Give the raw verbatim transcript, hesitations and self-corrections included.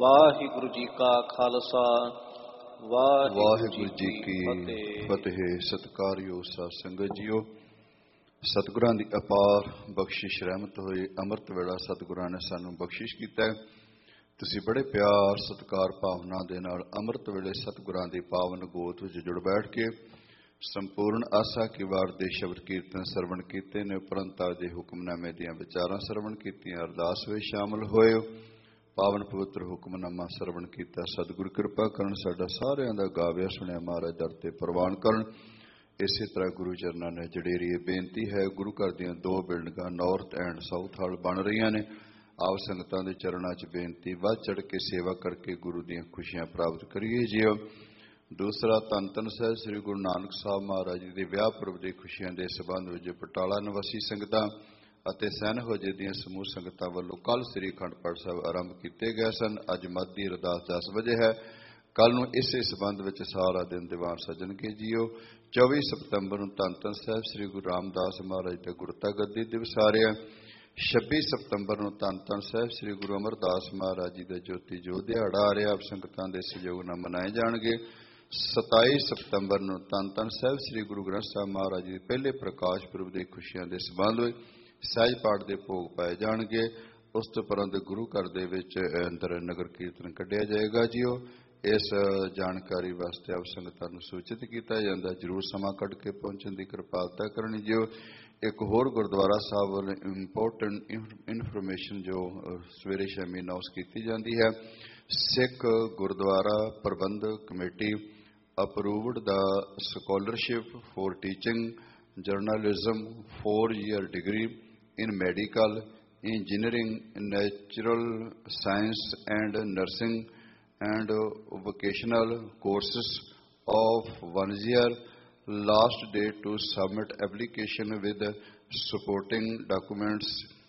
ਵਾਹਿਗੁਰੂ ਜੀ ਕਾ ਖਾਲਸਾ ਵਾਹਿਗੁਰੂ ਵਾਹਿਗੁਰੂ ਜੀ ਜੀ ਕੀ ਕੀ ਫਤਿਹ। ਫਤਿਹ। ਸਤਿਕਾਰਯੋਗ ਸਾਧ ਸੰਗਤ ਜੀਓ, ਸਤਿਗੁਰਾਂ ਦੀ ਅਪਾਰ ਬਖਸ਼ਿਸ਼ ਰਹਿਮਤ ਹੋਈ ਅੰਮ੍ਰਿਤ ਵੇਲਾ ਸਤਿਗੁਰਾਂ ਨੇ ਸਾਨੂੰ ਬਖਸ਼ਿਸ਼ ਕੀਤਾ ਹੈ। ਤੁਸੀਂ ਬੜੇ ਪਿਆਰ ਸਤਿਕਾਰ ਭਾਵਨਾ ਦੇ ਨਾਲ ਅੰਮ੍ਰਿਤ ਵੇਲੇ ਸਤਿਗੁਰਾਂ ਦੀ ਪਾਵਨ ਗੋਦ ਵਿੱਚ ਜੁੜ ਬੈਠ ਕੇ ਸੰਪੂਰਨ ਆਸਾ ਕੀ ਵਾਰ ਦੇ ਸ਼ਬਦ ਕੀਰਤਨ ਸਰਵਣ ਕੀਤੇ ਨੇ, ਉਪਰੰਤ ਦੇ ਹੁਕਮਨਾਮੇ ਦੀਆਂ ਵਿਚਾਰਾਂ ਸਰਵਣ ਕੀਤੀਆਂ, ਅਰਦਾਸ ਵਿੱਚ ਸ਼ਾਮਲ ਹੋਏ। ਪਾਵਨ ਪਵਿੱਤਰ ਹੁਕਮਨਾਮਾ ਸਰਵਣ ਕੀਤਾ। ਸਤਿਗੁਰ ਕਿਰਪਾ ਕਰਨ, ਸਾਡਾ ਸਾਰਿਆਂ ਦਾ ਗਾਵਿਆ ਸੁਣਿਆ ਮਹਾਰਾਜ ਦਰ ਤੇ ਪ੍ਰਵਾਨ ਕਰਨ। ਇਸੇ ਤਰ੍ਹਾਂ ਗੁਰੂ ਚਰਨਾਂ ਨੇ ਜੜੇਰੀ ਇਹ ਬੇਨਤੀ ਹੈ, ਗੁਰੂ ਘਰ ਦੀਆਂ ਦੋ ਬਿਲਡਿੰਗਾਂ ਨਾਰਥ ਐਂਡ ਸਾਊਥ ਹਾਲ ਬਣ ਰਹੀਆਂ ਨੇ। ਆਪ ਸੰਗਤਾਂ ਦੇ ਚਰਨਾਂ 'ਚ ਬੇਨਤੀ, ਵੱਧ ਚੜ੍ਹ ਕੇ ਸੇਵਾ ਕਰਕੇ ਗੁਰੂ ਦੀਆਂ ਖੁਸ਼ੀਆਂ ਪ੍ਰਾਪਤ ਕਰੀਏ ਜੀਓ। ਦੂਸਰਾ, ਧੰਨ ਧੰਨ ਸਾਹਿਬ ਸ੍ਰੀ ਗੁਰੂ ਨਾਨਕ ਸਾਹਿਬ ਮਹਾਰਾਜ ਜੀ ਦੇ ਵਿਆਹ ਪੁਰਬ ਦੀ ਖੁਸ਼ੀਆਂ ਦੇ ਸਬੰਧ ਵਿੱਚ ਬਟਾਲਾ ਨਿਵਾਸੀ ਸੰਗਤਾਂ ਅਤੇ ਸੈਨ ਹੋਜੇ ਦੀਆਂ ਸਮੂਹ ਸੰਗਤਾਂ ਵੱਲੋਂ ਕੱਲ੍ਹ ਸ੍ਰੀ ਅਖੰਡ ਪਾਠ ਸਾਹਿਬ ਆਰੰਭ ਕੀਤੇ ਗਏ ਸਨ। ਅੱਜ ਮੱਧ ਦੀ ਅਰਦਾਸ ਦਸ ਵਜੇ ਹੈ। ਕੱਲ੍ਹ ਨੂੰ ਇਸੇ ਸਬੰਧ ਵਿੱਚ ਸਾਰਾ ਦਿਨ ਦੀਵਾਨ ਸੱਜਣਗੇ ਜੀਓ। ਚੌਵੀ ਸਤੰਬਰ ਨੂੰ ਧੰਨ ਧੰਨ ਸਾਹਿਬ ਸ੍ਰੀ ਗੁਰੂ ਰਾਮਦਾਸ ਮਹਾਰਾਜ ਦਾ ਗੁਰਤਾ ਗੱਦੀ ਦਿਵਸ ਆ ਰਿਹਾ। ਛੱਬੀ ਸਤੰਬਰ ਨੂੰ ਧੰਨ ਧੰਨ ਸਾਹਿਬ ਸ੍ਰੀ ਗੁਰੂ ਅਮਰਦਾਸ ਮਹਾਰਾਜ ਜੀ ਦਾ ਜੋਤੀ ਜੋਤ ਦਿਹਾੜਾ ਆ ਰਿਹਾ। ਆਪ ਸੰਗਤਾਂ ਦੇ ਸਹਿਯੋਗ ਨਾਲ ਮਨਾਏ ਜਾਣਗੇ। ਸਤਾਈ ਸਤੰਬਰ ਨੂੰ ਧੰਨ ਧੰਨ ਸਾਹਿਬ ਸ੍ਰੀ ਗੁਰੂ ਗ੍ਰੰਥ ਸਾਹਿਬ ਮਹਾਰਾਜ ਜੀ ਦੇ ਪਹਿਲੇ ਪ੍ਰਕਾਸ਼ ਪੁਰਬ ਦੀ ਖੁਸ਼ੀਆਂ ਦੇ ਸਬੰਧ ਵਿੱਚ ਸਹਿਜ ਪਾਠ ਦੇ ਭੋਗ ਪਾਏ ਜਾਣਗੇ। ਉਸ ਤੋਂ ਉਪਰੰਤ ਗੁਰੂ ਘਰ ਦੇ ਵਿੱਚ ਅੰਦਰ ਨਗਰ ਕੀਰਤਨ ਕੱਢਿਆ ਜਾਏਗਾ ਜੀਓ। ਇਸ ਜਾਣਕਾਰੀ ਵਾਸਤੇ ਆਪ ਸੰਗਤਾਂ ਨੂੰ ਸੂਚਿਤ ਕੀਤਾ ਜਾਂਦਾ, ਜ਼ਰੂਰ ਸਮਾਂ ਕੱਢ ਕੇ ਪਹੁੰਚਣ ਦੀ ਕਿਰਪਾਲਤਾ ਕਰਨੀ ਜੀਓ। ਇੱਕ ਹੋਰ ਗੁਰਦੁਆਰਾ ਸਾਹਿਬ ਵੱਲੋਂ ਇੰਪੋਰਟੈਂਟ ਇਨਫੋਰਮੇਸ਼ਨ ਜੋ ਸਵੇਰੇ ਸ਼ਾਮੀ ਅਨਾਉਂਸ ਕੀਤੀ ਜਾਂਦੀ ਹੈ। ਸਿੱਖ ਗੁਰਦੁਆਰਾ ਪ੍ਰਬੰਧਕ committee approved the scholarship four teaching journalism four year degree in medical, engineering, natural science and nursing and vocational courses of one year. Last date to submit application with supporting documents